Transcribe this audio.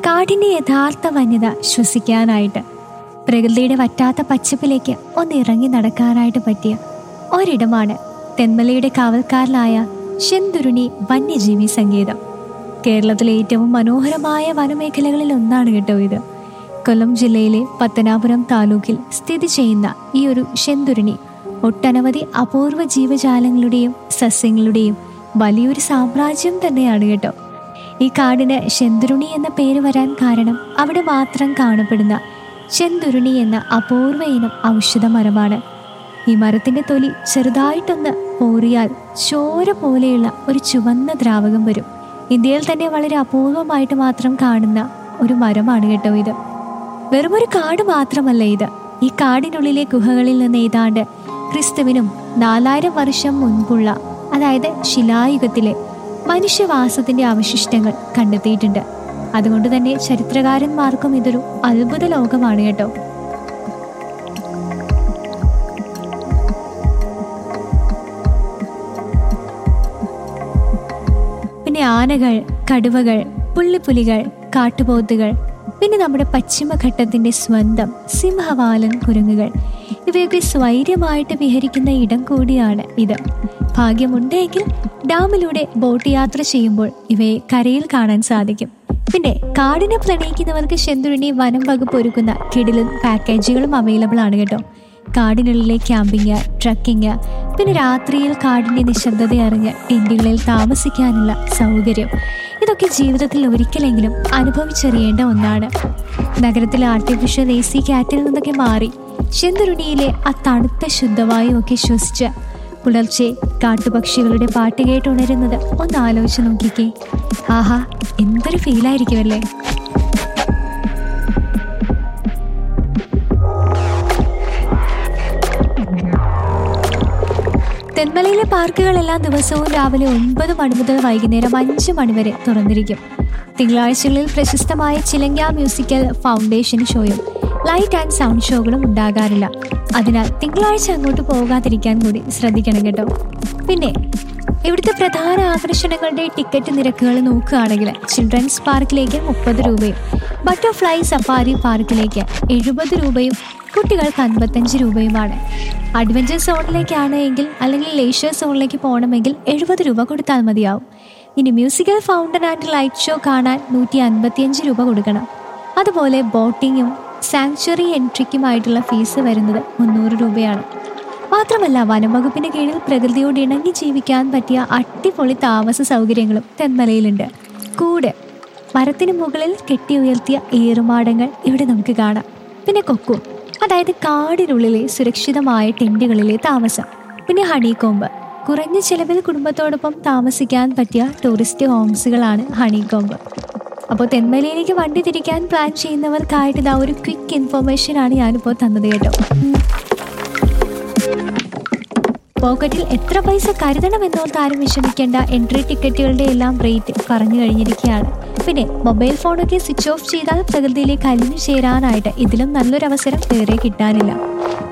കാടിൻ്റെ യഥാർത്ഥ വന്യത ശ്വസിക്കാനായിട്ട്, പ്രകൃതിയുടെ വറ്റാത്ത പച്ചപ്പിലേക്ക് ഒന്ന് ഇറങ്ങി നടക്കാനായിട്ട് പറ്റിയ ഒരിടമാണ് തെന്മലയുടെ കാവൽക്കാരനായ ശെന്തുരുണി വന്യജീവി സങ്കേതം. കേരളത്തിലെ ഏറ്റവും മനോഹരമായ വനമേഖലകളിൽ ഒന്നാണ് കേട്ടോ ഇത്. കൊല്ലം ജില്ലയിലെ പത്തനാപുരം താലൂക്കിൽ സ്ഥിതി ചെയ്യുന്ന ഈ ഒരു ശെന്തുരുണി ഒട്ടനവധി അപൂർവ ജീവജാലങ്ങളുടെയും സസ്യങ്ങളുടെയും വലിയൊരു സാമ്രാജ്യം തന്നെയാണ് കേട്ടോ. ഈ കാടിന് ശെന്തുരുണി എന്ന പേര് വരാൻ കാരണം അവിടെ മാത്രം കാണപ്പെടുന്ന ശെന്തുരുണി എന്ന അപൂർവ ഇനം ഔഷധ മരമാണ്. ഈ മരത്തിൻ്റെ തൊലി ചെറുതായിട്ടൊന്ന് പോറിയാൽ ചോര പോലെയുള്ള ഒരു ചുവന്ന ദ്രാവകം വരും. ഇന്ത്യയിൽ തന്നെ വളരെ അപൂർവമായിട്ട് മാത്രം കാണുന്ന ഒരു മരമാണ് കേട്ടോ ഇത്. വെറുമൊരു കാട് മാത്രമല്ല ഇത്. ഈ കാടിനുള്ളിലെ ഗുഹകളിൽ നിന്ന് ഏതാണ്ട് ക്രിസ്തുവിനും 4000 വർഷം മുൻപുള്ള, അതായത് ശിലായുഗത്തിലെ മനുഷ്യവാസത്തിന്റെ അവശിഷ്ടങ്ങൾ കണ്ടെത്തിയിട്ടുണ്ട്. അതുകൊണ്ട് തന്നെ ചരിത്രകാരന്മാർക്കും ഇതൊരു അത്ഭുത ലോകമാണ് കേട്ടോ. പിന്നെ ആനകൾ, കടുവകൾ, പുള്ളിപ്പുലികൾ, കാട്ടുപോത്തുകൾ, പിന്നെ നമ്മുടെ പശ്ചിമഘട്ടത്തിന്റെ സ്വന്തം സിംഹവാലൻ കുരങ്ങുകൾ, ഇവയൊക്കെ സ്വൈര്യമായിട്ട് വിഹരിക്കുന്ന ഇടം കൂടിയാണ് ഇത്. ഭാഗ്യമുണ്ടെങ്കിൽ ഡാമിലൂടെ ബോട്ട് യാത്ര ചെയ്യുമ്പോൾ ഇവയെ കരയിൽ കാണാൻ സാധിക്കും. പിന്നെ കാടിനെ പ്രണയിക്കുന്നവർക്ക് ശെന്തുരുണി വനം വകുപ്പ് ഒരുക്കുന്ന കിടിലൻ പാക്കേജുകളും അവൈലബിൾ ആണ് കേട്ടോ. കാടിനുള്ളിലെ ക്യാമ്പിങ്, ട്രക്കിങ്, പിന്നെ രാത്രിയിൽ കാടിൻ്റെ നിശബ്ദത അറിഞ്ഞ് ടെന്റുകളിൽ താമസിക്കാനുള്ള സൗകര്യം, ഇതൊക്കെ ജീവിതത്തിൽ ഒരിക്കലെങ്കിലും അനുഭവിച്ചറിയേണ്ട ഒന്നാണ്. നഗരത്തിലെ ആർട്ടിഫിഷ്യൽ AC കാറ്റിൽ നിന്നൊക്കെ മാറി ശെന്തുരുണിയിലെ ആ തണുത്ത ശുദ്ധവായു ഒക്കെ ശ്വസിച്ച് പുലർച്ചെ കാട്ടുപക്ഷികളുടെ പാട്ട് കേട്ടുണരുന്നത് ഒന്ന് ആലോചിച്ച് നോക്കിക്കേ. ആഹാ, എന്തൊരു ഫീലായിരിക്കുമല്ലേ. തെന്മലയിലെ പാർക്കുകളെല്ലാം ദിവസവും രാവിലെ 9 മണി മുതൽ വൈകുന്നേരം 5 മണി വരെ തുറന്നിരിക്കും. തിങ്കളാഴ്ചകളിൽ പ്രശസ്തമായ ചിലങ്ക മ്യൂസിക്കൽ ഫൗണ്ടേഷൻ ഷോയും ലൈറ്റ് ആൻഡ് സൗണ്ട് ഷോകളും ഉണ്ടാകാറില്ല. അതിനാൽ തിങ്കളാഴ്ച അങ്ങോട്ട് പോകാതിരിക്കാൻ കൂടി ശ്രദ്ധിക്കണം കേട്ടോ. പിന്നെ ഇവിടുത്തെ പ്രധാന ആകർഷണങ്ങളുടെ ടിക്കറ്റ് നിരക്കുകൾ നോക്കുകയാണെങ്കിൽ ചിൽഡ്രൻസ് പാർക്കിലേക്ക് 30 രൂപയും, ബട്ടർഫ്ലൈ സഫാരി പാർക്കിലേക്ക് 70 രൂപയും, കുട്ടികൾക്ക് 55 രൂപയുമാണ്. അഡ്വഞ്ചർ സോണിലേക്കാണ് എങ്കിൽ അല്ലെങ്കിൽ ലേഷ്യർ സോണിലേക്ക് പോകണമെങ്കിൽ 70 രൂപ കൊടുത്താൽ മതിയാവും. ഇനി musical fountain and light show കാണാൻ 155 രൂപ കൊടുക്കണം. അതുപോലെ ബോട്ടിങ്ങും സാങ്ച്വറി എൻട്രിക്കുമായിട്ടുള്ള ഫീസ് വരുന്നത് 300 രൂപയാണ്. മാത്രമല്ല വനംവകുപ്പിന് കീഴിൽ പ്രകൃതിയോട് ഇണങ്ങി ജീവിക്കാൻ പറ്റിയ അടിപൊളി താമസ സൗകര്യങ്ങളും തെന്മലയിലുണ്ട്. കൂടെ മരത്തിന് മുകളിൽ കെട്ടി ഉയർത്തിയ ഏറുമാടങ്ങൾ ഇവിടെ നമുക്ക് കാണാം. പിന്നെ കൊക്കു, അതായത് കാടിനുള്ളിലെ സുരക്ഷിതമായ ടെന്റുകളിലെ താമസം. പിന്നെ ഹണികോംബ്, കുറഞ്ഞ ചിലവിൽ കുടുംബത്തോടൊപ്പം താമസിക്കാൻ പറ്റിയ ടൂറിസ്റ്റ് ഹോംസുകളാണ് ഹണികോംബ്. അപ്പോൾ തെന്മലയിലേക്ക് വണ്ടി തിരിക്കാൻ പ്ലാൻ ചെയ്യുന്നവർക്കായിട്ട് ഇതാ ഒരു ക്വിക്ക് ഇൻഫർമേഷനാണ് ഞാനിപ്പോൾ തന്നത് കേട്ടോ. പോക്കറ്റിൽ എത്ര പൈസ കരുതണമെന്നോർത്ത് ആരും വിഷമിക്കേണ്ട. എൻട്രി ടിക്കറ്റുകളുടെ എല്ലാം റേറ്റ് പറഞ്ഞു കഴിഞ്ഞിരിക്കുകയാണ്. പിന്നെ മൊബൈൽ ഫോണൊക്കെ സ്വിച്ച് ഓഫ് ചെയ്താൽ പ്രകൃതിയിലേക്ക് അലിഞ്ഞു ചേരാനായിട്ട് ഇതിലും നല്ലൊരവസരം വേറെ കിട്ടാനില്ല.